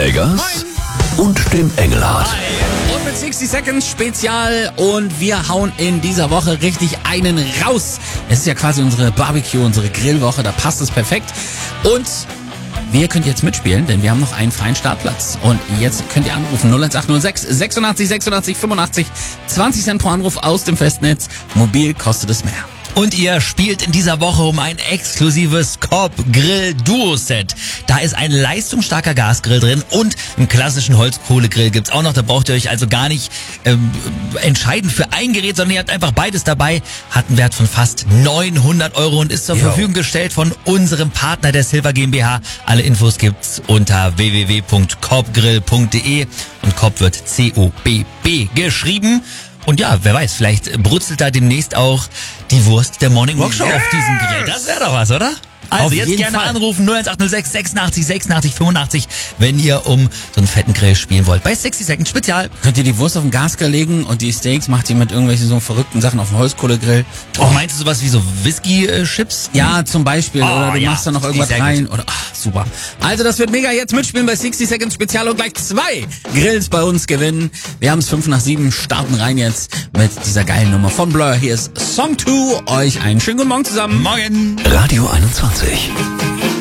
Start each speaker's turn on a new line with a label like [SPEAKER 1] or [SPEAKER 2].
[SPEAKER 1] Eggers und dem Engelhardt.
[SPEAKER 2] Und mit 60 Seconds Spezial und wir hauen in dieser Woche richtig einen raus. Es ist ja quasi unsere Barbecue, unsere Grillwoche, da passt es perfekt. Und ihr könnt jetzt mitspielen, denn wir haben noch einen freien Startplatz. Und jetzt könnt ihr anrufen 01806 86 86 85 20 Cent pro Anruf aus dem Festnetz. Mobil kostet es mehr.
[SPEAKER 3] Und ihr spielt in dieser Woche um ein exklusives Cobb-Grill-Duo-Set. Da ist ein leistungsstarker Gasgrill drin und einen klassischen Holzkohlegrill gibt's auch noch. Da braucht ihr euch also gar nicht entscheiden für ein Gerät, sondern ihr habt einfach beides dabei. Hat einen Wert von fast 900 € und ist zur Verfügung gestellt von unserem Partner der Silver GmbH. Alle Infos gibt's unter www.cobbgrill.de und Cobb wird C-O-B-B geschrieben. Und ja, wer weiß, vielleicht brutzelt da demnächst auch die Wurst der Morning Walk Show auf diesem Grill. Das wäre doch was, oder? Also
[SPEAKER 2] Auf
[SPEAKER 3] jetzt
[SPEAKER 2] jeden
[SPEAKER 3] gerne
[SPEAKER 2] Fall.
[SPEAKER 3] anrufen 01806 86 86 85, wenn ihr um so einen fetten Grill spielen wollt. Bei 60 Seconds Spezial.
[SPEAKER 2] Könnt ihr die Wurst auf den Gasgrill legen und die Steaks macht ihr mit irgendwelchen so verrückten Sachen auf dem Holzkohlegrill.
[SPEAKER 3] Oh, meinst du sowas wie so Whisky-Chips?
[SPEAKER 2] Ja, zum Beispiel. Oder du
[SPEAKER 3] ja,
[SPEAKER 2] machst da noch
[SPEAKER 3] die
[SPEAKER 2] irgendwas
[SPEAKER 3] sehr gut.
[SPEAKER 2] rein. Oder super. Also das wird mega. Jetzt mitspielen bei 60 Seconds Spezial und gleich 2 Grills bei uns gewinnen. Wir haben es 6:55, starten rein jetzt mit dieser geilen Nummer von Blur. Hier ist Song 2. Euch einen schönen guten Morgen zusammen.
[SPEAKER 3] Morgen.
[SPEAKER 1] Radio 21.